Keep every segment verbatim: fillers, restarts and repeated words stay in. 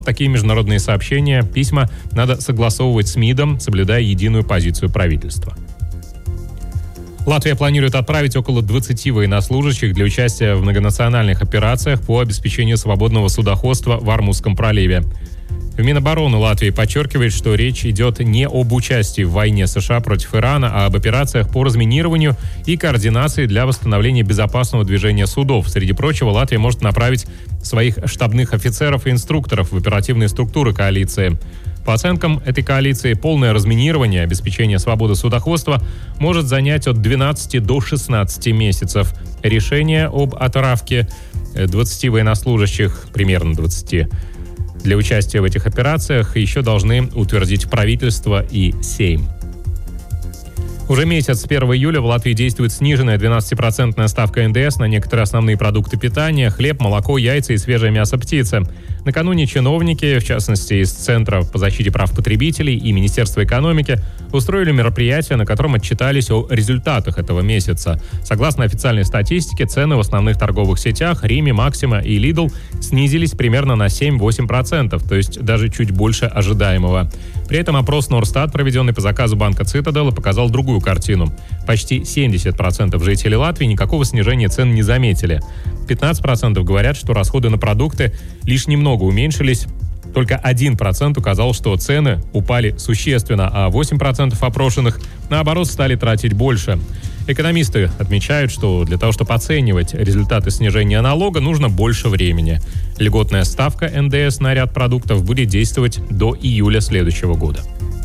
Такие международные сообщения, письма надо согласовывать с МИДом, соблюдая единую позицию правительства. Латвия планирует отправить около двадцати военнослужащих для участия в многонациональных операциях по обеспечению свободного судоходства в Ормузском проливе. В Минобороны Латвии подчеркивает, что речь идет не об участии в войне США против Ирана, а об операциях по разминированию и координации для восстановления безопасного движения судов. Среди прочего, Латвия может направить своих штабных офицеров и инструкторов в оперативные структуры коалиции. По оценкам этой коалиции, полное разминирование, обеспечение свободы судоходства может занять от двенадцати до шестнадцати месяцев. Решение об отправке двадцати военнослужащих, примерно двадцати, для участия в этих операциях еще должны утвердить правительство и Сейм. Уже месяц, с первого июля в Латвии действует сниженная двенадцатипроцентная ставка эн дэ эс на некоторые основные продукты питания: хлеб, молоко, яйца и свежее мясо птицы. Накануне чиновники, в частности из Центра по защите прав потребителей и Министерства экономики, устроили мероприятие, на котором отчитались о результатах этого месяца. Согласно официальной статистике, цены в основных торговых сетях Риме, Максима и Лидл снизились примерно на семь-восемь процентов, то есть даже чуть больше ожидаемого. При этом опрос Норстат, проведенный по заказу банка Цитаделла, показал другую картину. Почти семьдесят процентов жителей Латвии никакого снижения цен не заметили. пятнадцать процентов говорят, что расходы на продукты лишь немного уменьшились. Только один процент указал, что цены упали существенно, а восемь процентов опрошенных, наоборот, стали тратить больше. Экономисты отмечают, что для того, чтобы оценивать результаты снижения налога, нужно больше времени. Льготная ставка эн дэ эс на ряд продуктов будет действовать до июля следующего года.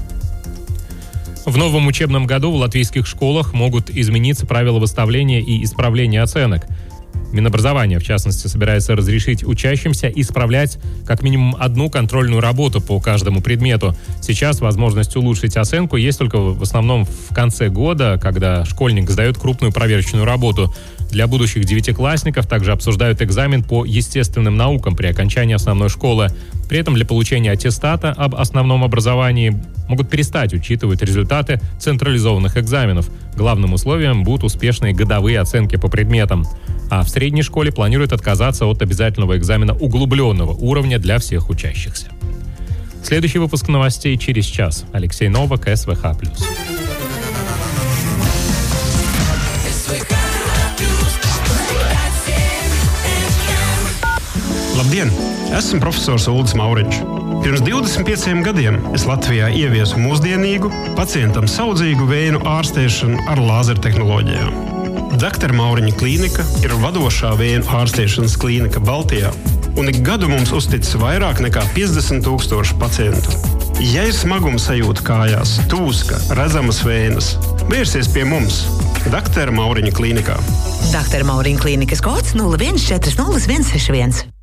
В новом учебном году в латвийских школах могут измениться правила выставления и исправления оценок. Минобразование, в частности, собирается разрешить учащимся исправлять как минимум одну контрольную работу по каждому предмету. Сейчас возможность улучшить оценку есть только в основном в конце года, когда школьник сдает крупную проверочную работу. Для будущих девятиклассников также обсуждают экзамен по естественным наукам при окончании основной школы. При этом для получения аттестата об основном образовании могут перестать учитывать результаты централизованных экзаменов. Главным условием будут успешные годовые оценки по предметам. А в средней школе планируют отказаться от обязательного экзамена углубленного уровня для всех учащихся. Следующий выпуск новостей через час. Алексей Новак, эс вэ ха плюс. Labdien! Esmu profesors Uldis Mauriņš. Pirms divdesmit pieciem gadiem es Latvijā ieviesu mūsdienīgu, pacientam saudzīgu vēju ārstēšanu ar lāzertehnoloģijām. Doktora Mauriņa klīnika ir vadošā vēju ārstēšanas klīnika Baltijā, un ik gadu mums uzticis vairāk nekā piecdesmit tūkstoši pacientu. Ja ir smaguma sajūta kājās, tūska, redzamas vējas, vērsies pie mums, Doktora Mauriņa klīnikā. Doktora Mauriņa klīnikas kods nulle viens četri nulle viens seši viens.